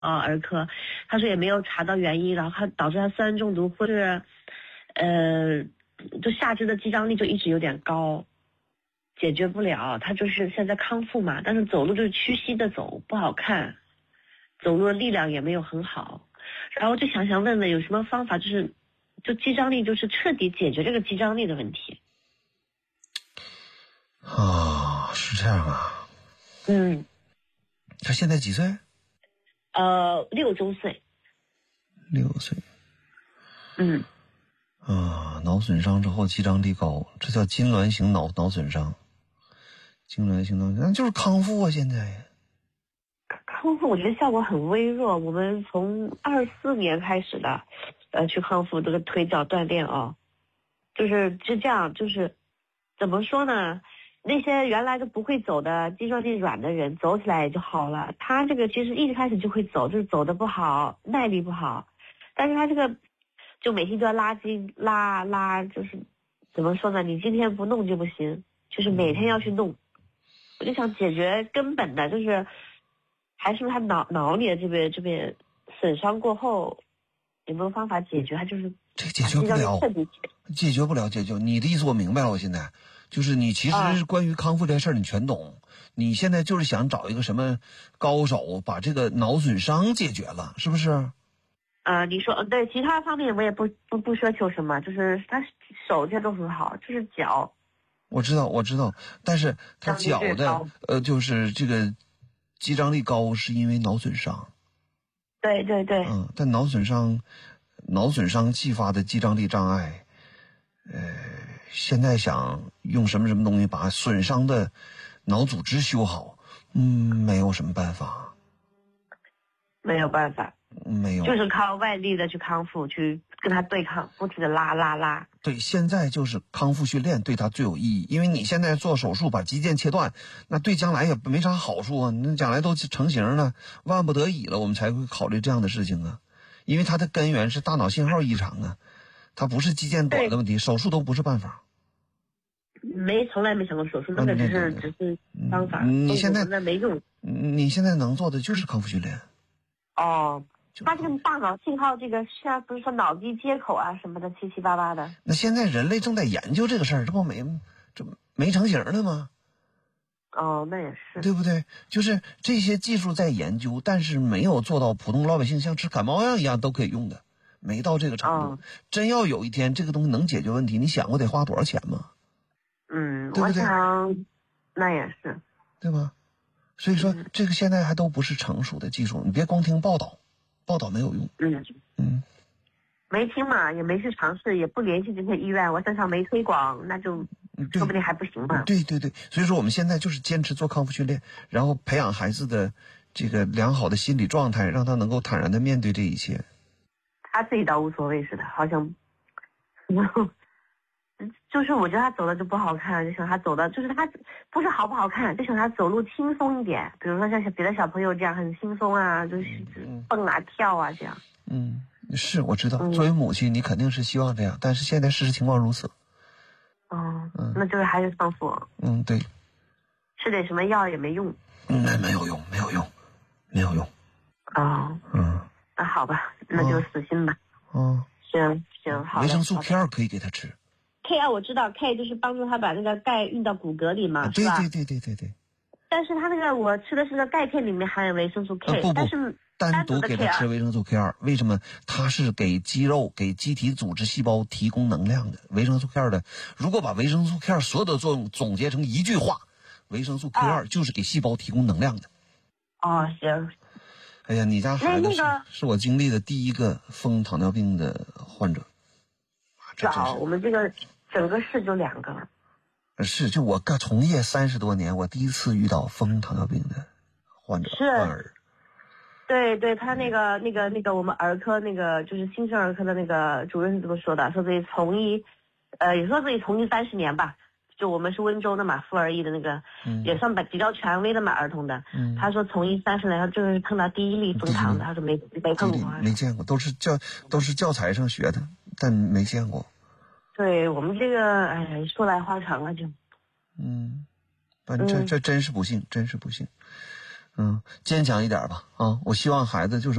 儿科，他说也没有查到原因，然后他导致他酸中毒，或者就下肢的肌张力就一直有点高，解决不了。他就是现在康复嘛，但是走路就是屈膝的走，不好看，走路的力量也没有很好。然后就想问问有什么方法，就肌张力，就是彻底解决这个肌张力的问题。 啊，是这样啊。他现在几岁 ？6周岁。 6岁。脑损伤之后肌张力高，这叫痉挛型脑损伤。痉挛型脑损伤就是康复啊，现在。 康复我觉得效果很微弱，我们从24年开始的，去康复这个腿脚锻炼啊，就是这样，就是怎么说呢？那些原来都不会走的肌肉力软的人，走起来也就好了。他这个其实一开始就会走，就是走的不好，耐力不好，但是他这个就每天都要拉筋拉，就是怎么说呢？你今天不弄就不行，就是每天要去弄。我就想解决根本的，就是还是他脑里的这边损伤过后，有没有方法解决？他就是这解决不了，解决不了。你的意思我明白了，我现在就是你其实关于康复这事儿你全懂，你现在就是想找一个什么高手把这个脑损伤解决了，是不是？ 你说对，其他方面我也不奢求什么，就是他手这些都很好，就是脚。 我知道，但是他脚的就是这个肌张力高是因为脑损伤。 对。 但脑损伤继发的肌张力障碍，现在想用什么东西把损伤的脑组织修好，没有什么办法。 没有办法。 没有， 就是靠外力的去康复，去跟他对抗，不停的拉。 对，现在就是康复训练对他最有意义，因为你现在做手术把肌腱切断，那对将来也没啥好处啊。那将来都成型了，万不得已了，我们才会考虑这样的事情啊。因为它的根源是大脑信号异常啊，它不是肌腱短的问题，手术都不是办法。 从来没想过手术，那个只是方法。 你现在没用。 你现在能做的就是康复训练。 他这个大脑信号，这个现在不是说脑机接口啊什么的七七八八的。 那现在人类正在研究这个事儿，这没成型呢吗？ 那也是， 对不对？就是这些技术在研究，但是没有做到普通老百姓像吃感冒药一样都可以用的，没到这个程度。真要有一天这个东西能解决问题，你想过得花多少钱吗？对不对？ 我想那也是， 对吧？所以说这个现在还都不是成熟的技术，你别光听报道没有用。 没听嘛，也没去尝试，也不联系这些医院，我身上没推广，那就说不定还不行嘛。 对，所以说我们现在就是坚持做康复训练，然后培养孩子的这个良好的心理状态，让他能够坦然的面对这一切。 他自己倒无所谓似的，好像就是我觉得他走的就不好看，就想他走的就是他不是好不好看，就想他走路轻松一点，比如说像别的小朋友这样很轻松啊，就是蹦啊跳啊这样。 是我知道，作为母亲你肯定是希望这样，但是现在事实情况如此。 那就是还是上锁。 对， 吃点什么药也没用。 没有用。 那好吧，那就死心吧。行，好。 维生素 K2 可以给他吃。 K2 我知道 ，K 就是帮助他把那个钙运到骨骼里嘛， 对是吧？ 对。 但是他那个我吃的是个钙片，里面含有维生素 K，但是单独给他吃维生素 K2，为什么？它是给肌肉、给机体组织细胞提供能量的。维生素 K2 的，如果把维生素 K2 所有的作用总结成一句话，维生素 K2 就是给细胞提供能量的。 行。 哎呀，你家孩子是我经历的第一个疯糖尿病的患者。 我们这个整个市就2个。 就我从业30多年，我第一次遇到疯糖尿病的患儿。 对，他那个我们儿科那个就是新生儿科的那个主任是这么说的，说自己从医，也说自己从医30年吧。就我们是温州的嘛，妇儿医的那个，也算比较权威的嘛，儿童的。他说从医30年，他就是碰到第一例疯糖的，他说没碰过， 没见过，都是教材上学的，但没见过。 对我们这个，说来话长了就。 反正这真是不幸， 坚强一点吧啊！我希望孩子就是